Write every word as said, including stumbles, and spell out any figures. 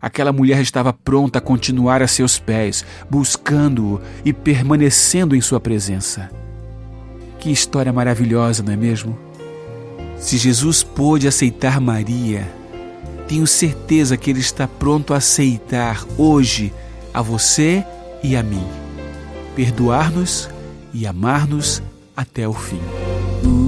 Aquela mulher estava pronta a continuar a seus pés, buscando-o e permanecendo em sua presença. Que história maravilhosa, não é mesmo? Se Jesus pôde aceitar Maria, tenho certeza que Ele está pronto a aceitar hoje a você e a mim, perdoar-nos e amar-nos até o fim.